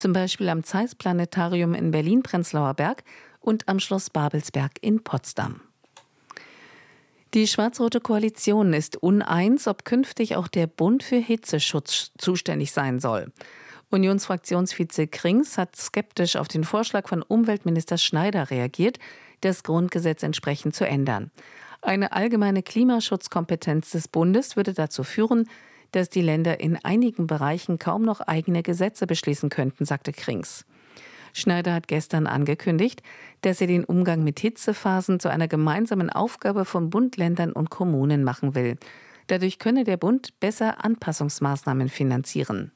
zum Beispiel am Zeiss-Planetarium in Berlin-Prenzlauer Berg und am Schloss Babelsberg in Potsdam. Die schwarz-rote Koalition ist uneins, ob künftig auch der Bund für Hitzeschutz zuständig sein soll. Unionsfraktionsvize Krings hat skeptisch auf den Vorschlag von Umweltminister Schneider reagiert, das Grundgesetz entsprechend zu ändern. Eine allgemeine Klimaschutzkompetenz des Bundes würde dazu führen, dass die Länder in einigen Bereichen kaum noch eigene Gesetze beschließen könnten, sagte Krings. Schneider hat gestern angekündigt, dass er den Umgang mit Hitzephasen zu einer gemeinsamen Aufgabe von Bund, Ländern und Kommunen machen will. Dadurch könne der Bund besser Anpassungsmaßnahmen finanzieren.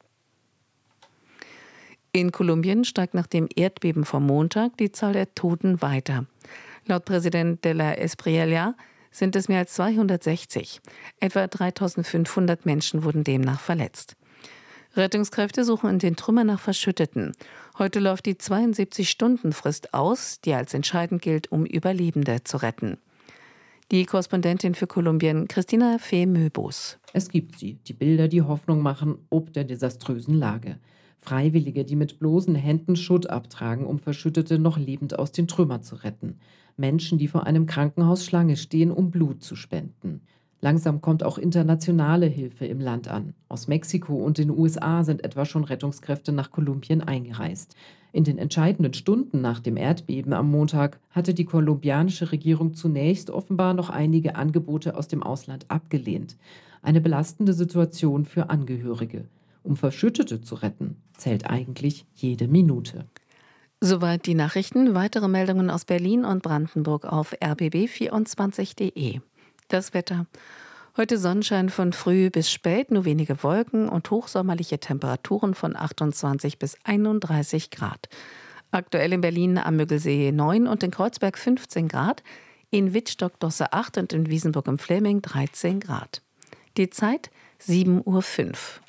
In Kolumbien steigt nach dem Erdbeben vom Montag die Zahl der Toten weiter. Laut Präsident de la Espriella sind es mehr als 260. Etwa 3.500 Menschen wurden demnach verletzt. Rettungskräfte suchen in den Trümmern nach Verschütteten. Heute läuft die 72-Stunden-Frist aus, die als entscheidend gilt, um Überlebende zu retten. Die Korrespondentin für Kolumbien, Christina Fee-Möbus. Es gibt sie, die Bilder, die Hoffnung machen, ob der desaströsen Lage. Freiwillige, die mit bloßen Händen Schutt abtragen, um Verschüttete noch lebend aus den Trümmern zu retten. Menschen, die vor einem Krankenhaus Schlange stehen, um Blut zu spenden. Langsam kommt auch internationale Hilfe im Land an. Aus Mexiko und den USA sind etwa schon Rettungskräfte nach Kolumbien eingereist. In den entscheidenden Stunden nach dem Erdbeben am Montag hatte die kolumbianische Regierung zunächst offenbar noch einige Angebote aus dem Ausland abgelehnt. Eine belastende Situation für Angehörige. Um Verschüttete zu retten, zählt eigentlich jede Minute. Soweit die Nachrichten. Weitere Meldungen aus Berlin und Brandenburg auf rbb24.de. Das Wetter. Heute Sonnenschein von früh bis spät, nur wenige Wolken und hochsommerliche Temperaturen von 28 bis 31 Grad. Aktuell in Berlin am Müggelsee 9 und in Kreuzberg 15 Grad, in Wittstock-Dosse 8 und in Wiesenburg im Fläming 13 Grad. Die Zeit 7:05 Uhr.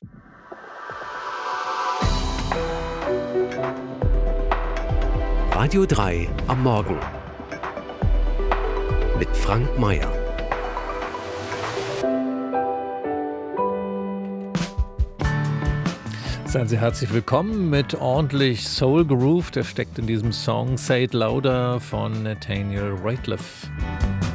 Radio 3 am Morgen mit Frank Mayer. Seien Sie herzlich willkommen mit ordentlich Soul Groove, der steckt in diesem Song Say It Louder von Nathaniel Rateliff.